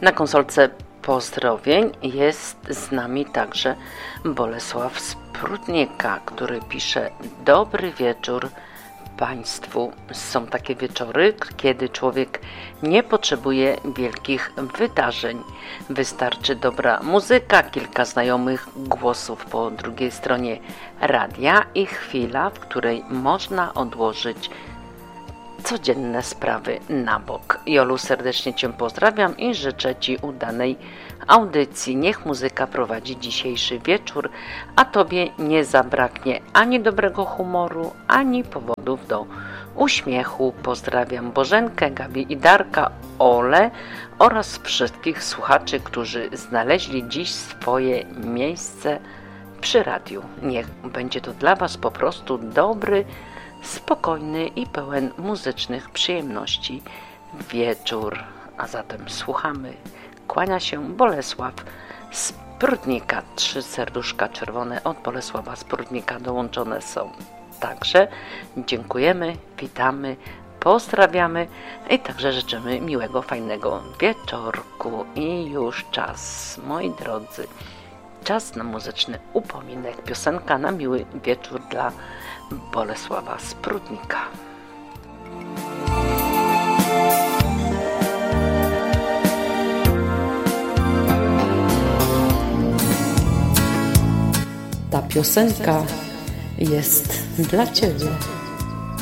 Na konsolce pozdrowień jest z nami także Bolesław Sprutnika, który pisze: dobry wieczór Państwu. Są takie wieczory, kiedy człowiek nie potrzebuje wielkich wydarzeń. Wystarczy dobra muzyka, kilka znajomych głosów po drugiej stronie radia i chwila, w której można odłożyć codzienne sprawy na bok. Jolu, serdecznie Cię pozdrawiam i życzę Ci udanej audycji. Niech muzyka prowadzi dzisiejszy wieczór, a Tobie nie zabraknie ani dobrego humoru, ani powodów do uśmiechu. Pozdrawiam Bożenkę, Gabi i Darka, Ole oraz wszystkich słuchaczy, którzy znaleźli dziś swoje miejsce przy radiu. Niech będzie to dla Was po prostu dobry, spokojny i pełen muzycznych przyjemności wieczór. A zatem słuchamy. Kłania się Bolesław Sprutnika. 3 serduszka czerwone od Bolesława Sprutnika dołączone są. Także dziękujemy, witamy, pozdrawiamy i także życzymy miłego, fajnego wieczorku. I już czas, moi drodzy, czas na muzyczny upominek. Piosenka na miły wieczór dla Bolesława Sprutnika. Ta piosenka jest dla Ciebie.